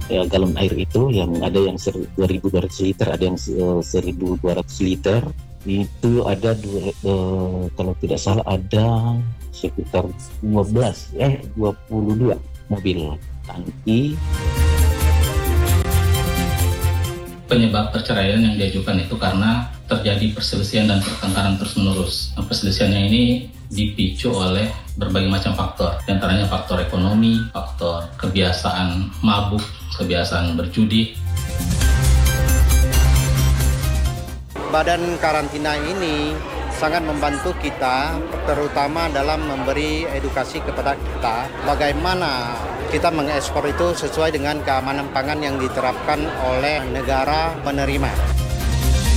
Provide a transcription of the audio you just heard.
galon air itu, yang ada yang 2.200 liter, ada yang 1.200 liter. Itu ada kalau tidak salah ada sekitar 22 mobil tangki. Penyebab perceraian yang diajukan itu karena terjadi perselisihan dan pertengkaran terus-menerus. Perselisihannya ini dipicu oleh berbagai macam faktor, di antaranya faktor ekonomi, faktor kebiasaan mabuk, kebiasaan berjudi. Badan karantina ini sangat membantu kita, terutama dalam memberi edukasi kepada kita bagaimana kita mengekspor itu sesuai dengan keamanan pangan yang diterapkan oleh negara penerima.